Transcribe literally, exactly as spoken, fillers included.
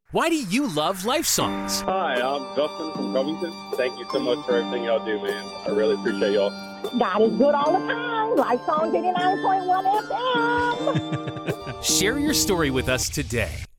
Why do you love Life Songs? Hi, I'm Justin from Covington. Thank you so much for everything y'all do, man. I really appreciate y'all. God is good all the time. Life Song eighty-nine point one F M. Share your story with us today.